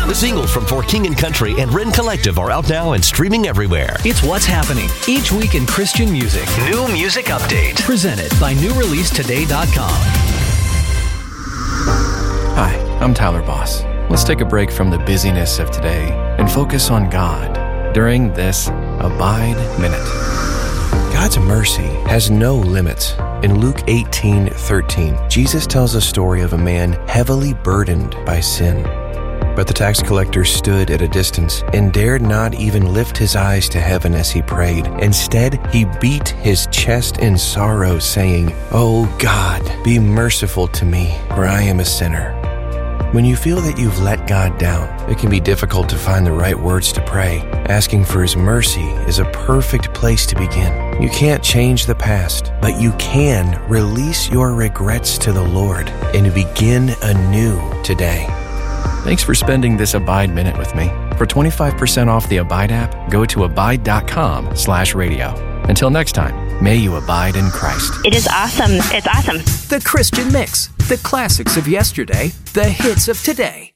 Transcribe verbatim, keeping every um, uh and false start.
The singles from For King and Country and Ren Collective are out now and streaming everywhere. It's what's happening each week in Christian music. New Music Update. Presented by new release today dot com. Hi, I'm Tyler Boss. Let's take a break from the busyness of today and focus on God during this Abide Minute. God's mercy has no limits. In Luke eighteen thirteen, Jesus tells a story of a man heavily burdened by sin. But the tax collector stood at a distance and dared not even lift his eyes to heaven as he prayed. Instead, he beat his chest in sorrow, saying, "Oh God, be merciful to me, for I am a sinner." When you feel that you've let God down, it can be difficult to find the right words to pray. Asking for His mercy is a perfect place to begin. You can't change the past, but you can release your regrets to the Lord and begin anew today. Thanks for spending this Abide Minute with me. For twenty-five percent off the Abide app, go to abide.com slash radio. Until next time, may you abide in Christ. It is awesome. It's awesome. The Christian Mix. The classics of yesterday, the hits of today.